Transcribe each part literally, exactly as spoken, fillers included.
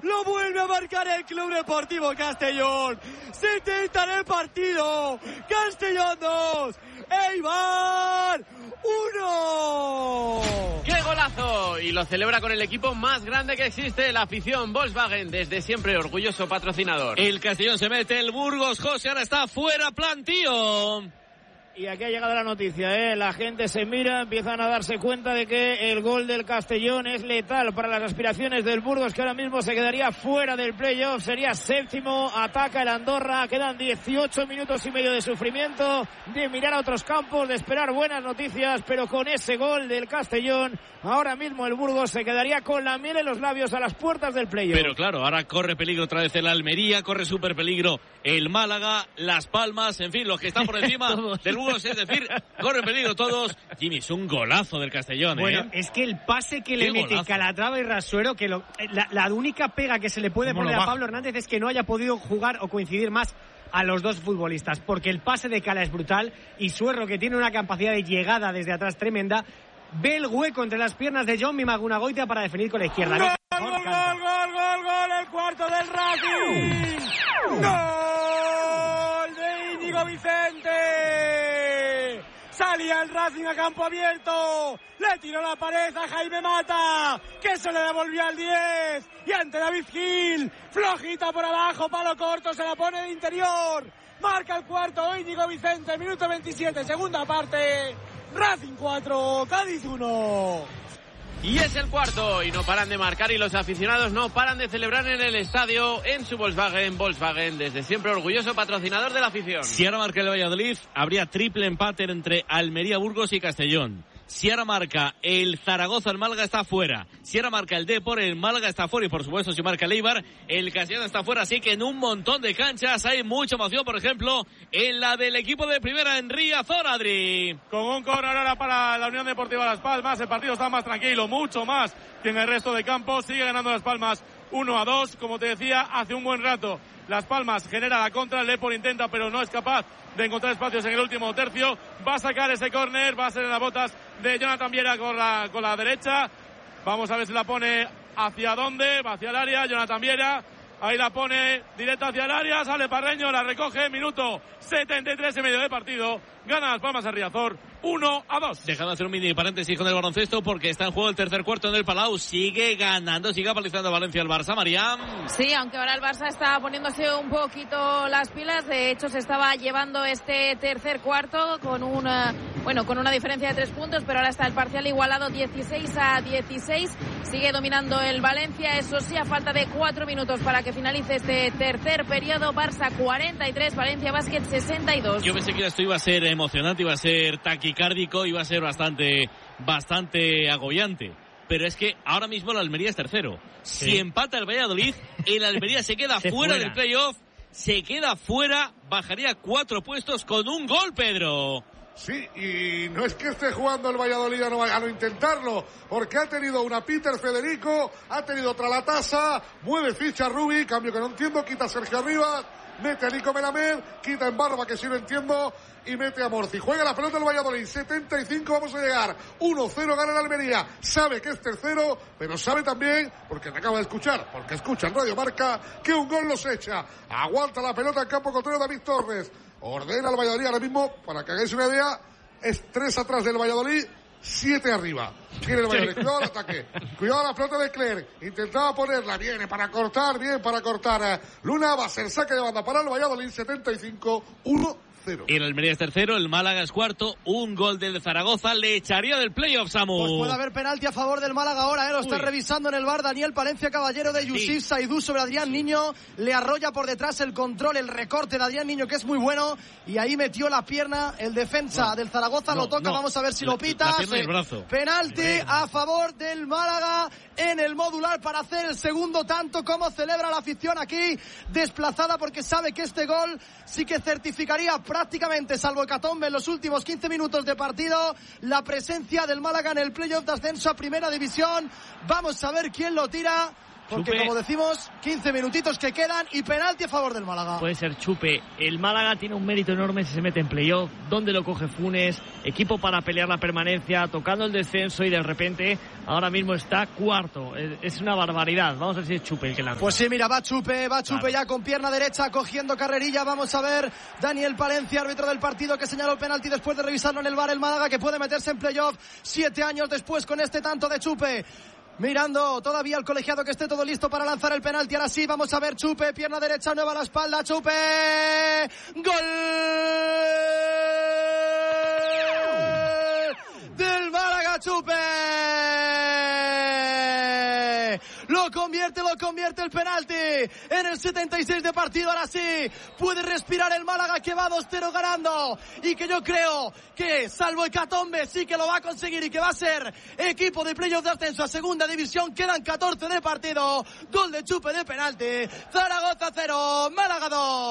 lo vuelve a marcar el Club Deportivo Castellón. setenta en el partido. Castellón dos, Eibar uno. ¡Qué golazo! Y lo celebra con el equipo más grande que existe, la afición Volkswagen, desde siempre orgulloso patrocinador. El Castellón se mete, el Burgos, José, ahora está fuera Plantío. Y aquí ha llegado la noticia, ¿eh? La gente se mira, empiezan a darse cuenta de que el gol del Castellón es letal para las aspiraciones del Burgos, que ahora mismo se quedaría fuera del playoff, sería séptimo, ataca el Andorra, quedan dieciocho minutos y medio de sufrimiento, de mirar a otros campos, de esperar buenas noticias, pero con ese gol del Castellón, ahora mismo el Burgos se quedaría con la miel en los labios a las puertas del playoff. Pero claro, ahora corre peligro otra vez el Almería, corre súper peligro el Málaga, Las Palmas, en fin, los que están por encima del Burgos, es decir, corre peligro todos. Jimmy, es un golazo del Castellón, ¿eh? Bueno, es que el pase que le mete Calatrava y Rasuero, que lo, la, la única pega que se le puede poner a Pablo Hernández es que no haya podido jugar o coincidir más a los dos futbolistas, porque el pase de Cala es brutal y Suerro, que tiene una capacidad de llegada desde atrás tremenda, ve el hueco entre las piernas de John Mimagunagoitia para definir con la izquierda. ¡Gol, gol, gol, gol, gol, gol! ¡El cuarto del Racing! ¡Gol de Íñigo Vicente! Salía el Racing a campo abierto, le tiró la pared a Jaime Mata, que se le devolvió al diez, y ante David Gil, flojita por abajo, palo corto, se la pone de interior, marca el cuarto Íñigo Vicente, minuto veintisiete, segunda parte, Racing cuatro, Cádiz uno. Y es el cuarto, y no paran de marcar, y los aficionados no paran de celebrar en el estadio, en su Volkswagen. Volkswagen, desde siempre orgulloso patrocinador de la afición. Si ahora marca el Valladolid, habría triple empate entre Almería, Burgos y Castellón. Si ahora marca el Zaragoza, el Málaga está fuera. Si ahora marca el Depor, el Málaga está fuera. Y por supuesto, si marca el Eibar, el Castellón está fuera. Así que en un montón de canchas hay mucha emoción. Por ejemplo, en la del equipo de primera en Riazor, Adri. Con un córner ahora para la Unión Deportiva Las Palmas. El partido está más tranquilo, mucho más que en el resto de campos. Sigue ganando Las Palmas uno a dos. Como te decía, hace un buen rato Las Palmas genera la contra. El Depor intenta, pero no es capaz de encontrar espacios en el último tercio. Va a sacar ese córner, va a ser en las botas de Jonathan Viera con la, con la derecha. Vamos a ver si la pone hacia dónde, va hacia el área, Jonathan Viera. Ahí la pone directa hacia el área, sale Parreño, la recoge, minuto setenta y tres y medio de partido. Gana Las Palmas a Riazor, uno a dos. Dejando de hacer un mini paréntesis con el baloncesto porque está en juego el tercer cuarto en el Palau. Sigue ganando, sigue apalizando a Valencia el Barça, Mariam. Sí, aunque ahora el Barça está poniéndose un poquito las pilas. De hecho, se estaba llevando este tercer cuarto con una, bueno, con una diferencia de tres puntos, pero ahora está el parcial igualado dieciséis a dieciséis. Sigue dominando el Valencia, eso sí, a falta de cuatro minutos para que finalice este tercer periodo. Barça cuarenta y tres, Valencia Basket sesenta y dos. Yo pensé que esto iba a ser emocionante, iba a ser taquicárdico, iba a ser bastante, bastante agobiante. Pero es que ahora mismo el Almería es tercero. Sí. Si empata el Valladolid, el Almería se queda se fuera, fuera del playoff, se queda fuera, bajaría cuatro puestos con un gol, Pedro. Sí, y no es que esté jugando el Valladolid a no, a no intentarlo, porque ha tenido una Peter Federico, ha tenido otra la tasa, mueve ficha Rubi, cambio que no entiendo, quita a Sergio Rivas, mete a Nico Melamed, quita en Barba, que sí lo entiendo, y mete a Morci. Juega la pelota el Valladolid, setenta y cinco, vamos a llegar, uno cero gana el Almería, sabe que es tercero, pero sabe también, porque te acaba de escuchar, porque escucha en Radio Marca, que un gol los echa, aguanta la pelota en campo contrario David Torres, ordena al Valladolid ahora mismo, para que hagáis una idea, es tres atrás del Valladolid, siete arriba. Quiere el Valladolid, cuidado al ataque, cuidado a la pelota de Clerc, intentaba ponerla, viene para cortar, bien para cortar. Luna va a ser saque de banda para el Valladolid, setenta y cinco, uno cero. El Almería es tercero, el Málaga es cuarto, un gol del Zaragoza le echaría del playoff, Samu. Pues puede haber penalti a favor del Málaga ahora, ¿eh? Lo está Uy. revisando en el V A R Daniel Palencia, caballero de Yusif sí. Saidú sobre Adrián Niño, le arrolla por detrás el control, el recorte de Adrián Niño, que es muy bueno, y ahí metió la pierna el defensa no. del Zaragoza, no, lo toca, no. vamos a ver si la, lo pita. La pierna y el brazo. Penalti Bien. a favor del Málaga en el modular para hacer el segundo tanto. Como celebra la afición aquí, desplazada, porque sabe que este gol sí que certificaría prácticamente, salvo hecatombe en los últimos quince minutos de partido, la presencia del Málaga en el playoff de ascenso a Primera División. Vamos a ver quién lo tira. porque Chupe. Como decimos, quince minutitos que quedan y penalti a favor del Málaga. Puede ser Chupe. El Málaga tiene un mérito enorme si se mete en playoff. ¿Dónde lo coge Funes? Equipo para pelear la permanencia, tocando el descenso y de repente ahora mismo está cuarto. Es una barbaridad. Vamos a ver si es Chupe el que lanza. Pues sí, mira, va Chupe, va Chupe claro. Ya con pierna derecha cogiendo carrerilla. Vamos a ver Daniel Palencia, árbitro del partido, que señaló el penalti después de revisarlo en el V A R. El Málaga que puede meterse en playoff siete años después con este tanto de Chupe. Mirando todavía al colegiado que esté todo listo para lanzar el penalti. Ahora sí, vamos a ver Chupe, pierna derecha, nueva a la espalda, Chupe, gol del Málaga, Chupe. Lo convierte, lo convierte el penalti en el setenta y seis de partido. Ahora sí, puede respirar el Málaga, que va dos cero ganando y que yo creo que, salvo hecatombe, sí que lo va a conseguir y que va a ser equipo de playoff de ascenso a segunda división. Quedan catorce de partido. Gol de Chupe de penalti. Zaragoza cero, Málaga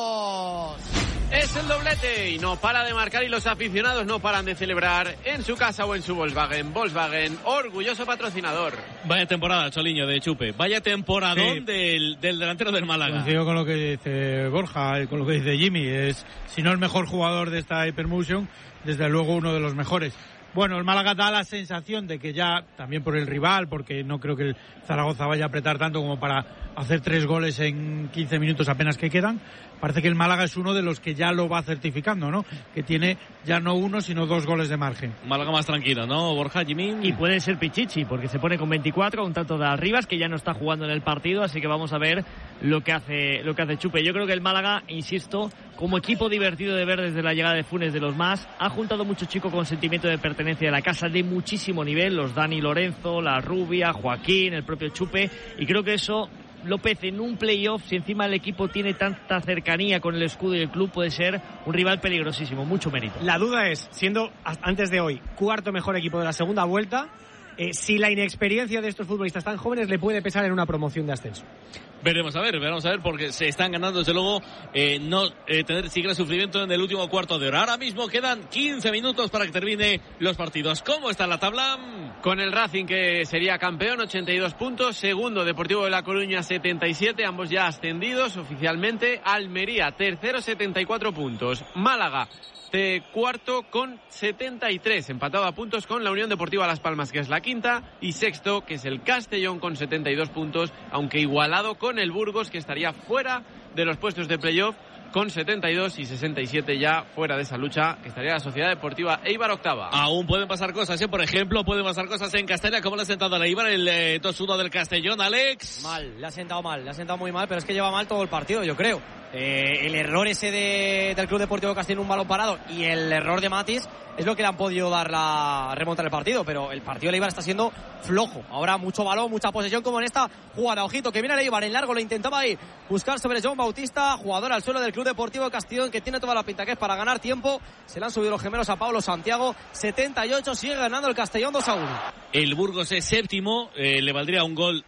dos. Es el doblete y no para de marcar, y los aficionados no paran de celebrar en su casa o en su Volkswagen. Volkswagen, orgulloso patrocinador. Vaya temporada, Choliño, de Chupe. Vaya temporadón sí. del, del delantero del Málaga. Coincido con lo que dice Borja y con lo que dice Jimmy. Es, si no el mejor jugador de esta Hypermotion, desde luego uno de los mejores. Bueno, el Málaga da la sensación de que ya, también por el rival, porque no creo que el Zaragoza vaya a apretar tanto como para hacer tres goles en quince minutos apenas que quedan. Parece que el Málaga es uno de los que ya lo va certificando, ¿no? Que tiene ya no uno, sino dos goles de margen. Málaga más tranquilo, ¿no, Borja, Jimmy? Y puede ser Pichichi, porque se pone con veinticuatro, un tanto de Arribas, que ya no está jugando en el partido, así que vamos a ver lo que hace lo que hace Chupe. Yo creo que el Málaga, insisto, como equipo divertido de ver desde la llegada de Funes de los más, ha juntado mucho chico con sentimiento de pertenencia de la casa de muchísimo nivel, los Dani Lorenzo, la Rubia, Joaquín, el propio Chupe, y creo que eso, López, en un playoff, si encima el equipo tiene tanta cercanía con el escudo y el club, puede ser un rival peligrosísimo, mucho mérito. La duda es, siendo antes de hoy cuarto mejor equipo de la segunda vuelta, eh, si la inexperiencia de estos futbolistas tan jóvenes le puede pesar en una promoción de ascenso. Veremos a ver, veremos a ver, porque se están ganando desde luego eh, no eh, tener siquiera sufrimiento en el último cuarto de hora. Ahora mismo quedan quince minutos para que termine los partidos. ¿Cómo está la tabla? Con el Racing, que sería campeón, ochenta y dos puntos. Segundo, Deportivo de La Coruña, setenta y siete. Ambos ya ascendidos oficialmente. Almería, tercero, setenta y cuatro puntos. Málaga, de cuarto con setenta y tres, empatado a puntos con la Unión Deportiva Las Palmas, que es la quinta, y sexto, que es el Castellón, con setenta y dos puntos, aunque igualado con el Burgos, que estaría fuera de los puestos de playoff, con setenta y dos y sesenta y siete ya fuera de esa lucha, que estaría la Sociedad Deportiva Eibar octava. Aún pueden pasar cosas, ¿eh? Por ejemplo, pueden pasar cosas en Castella, como le ha sentado a la Eibar el eh, dos uno del Castellón, Alex. Mal, le ha sentado mal, le ha sentado muy mal, pero es que lleva mal todo el partido, yo creo. Eh, el error ese de, del Club Deportivo Castellón, un balón parado, y el error de Matis es lo que le han podido dar la remontar el partido, pero el partido de Eibar está siendo flojo. Ahora mucho balón, mucha posesión, como en esta jugada. Ojito, que viene el Eibar en largo, lo intentaba ahí buscar sobre John Bautista, jugador al suelo del Club Deportivo Castellón, que tiene toda la pinta que es para ganar tiempo. Se le han subido los gemelos a Pablo Santiago, setenta y ocho, sigue ganando el Castellón dos a uno. El Burgos es séptimo, eh, le valdría un gol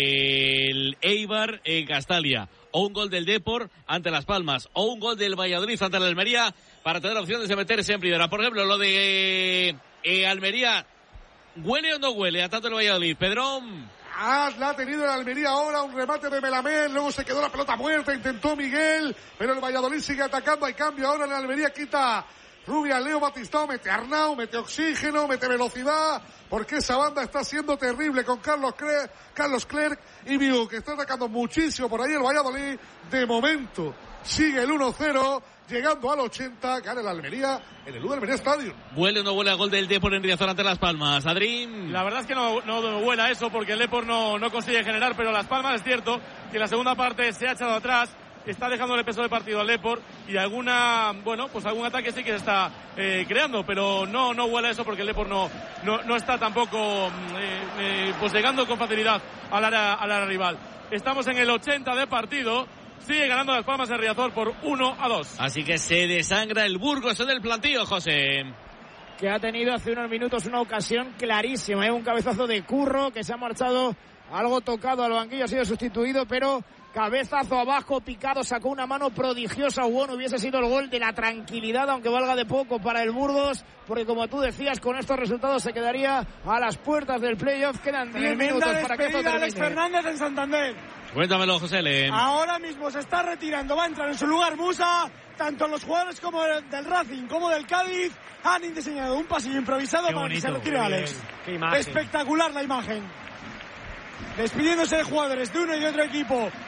del Eibar en Castalia, o un gol del Depor ante Las Palmas, o un gol del Valladolid ante la Almería, para tener opciones de meterse en primera. Por ejemplo, lo de eh, Almería, ¿huele o no huele a tanto el Valladolid? Pedrón. Ah, la ha tenido el Almería ahora, un remate de Melamel, luego se quedó la pelota muerta, intentó Miguel, pero el Valladolid sigue atacando, hay cambio ahora en la Almería, quita Rubia, Leo Batistao, mete Arnau, mete oxígeno, mete velocidad, porque esa banda está siendo terrible con Carlos Clerc, Carlos Clerc y Viu, que está atacando muchísimo por ahí el Valladolid. De momento sigue el uno cero, llegando al ochenta, gana el Almería en el U Almería Stadium. ¿Huele o no huele a gol del Depor en Riazor ante Las Palmas? Adrín. La verdad es que no, no huele a eso, porque el Depor no, no consigue generar, pero Las Palmas es cierto que en la segunda parte se ha echado atrás, está dejándole peso de partido al Depor, y alguna, bueno, pues algún ataque sí que se está eh, creando, pero no, no huele a eso, porque el Depor no, no, no está tampoco eh, eh, pues llegando con facilidad al área, al área rival. Estamos en el ochenta de partido. Sigue ganando Las Palmas en Riazor por uno a dos. Así que se desangra el Burgos en el plantío, José. Que ha tenido hace unos minutos una ocasión clarísima, ¿eh? Un cabezazo de Curro que se ha marchado algo tocado al banquillo, ha sido sustituido, pero cabezazo abajo, picado, sacó una mano prodigiosa. Bueno, hubiese sido el gol de la tranquilidad, aunque valga de poco para el Burgos, porque como tú decías, con estos resultados se quedaría a las puertas del playoff. Quedan diez minutos para que esto termine. Alex Fernández en Santander. Cuéntamelo, José Len. Ahora mismo se está retirando, va a entrar en su lugar Musa. Tanto los jugadores como del Racing como del Cádiz han diseñado un pasillo improvisado Qué para bonito, que se retire Alex. Espectacular la imagen. Despidiéndose de jugadores de uno y de otro equipo.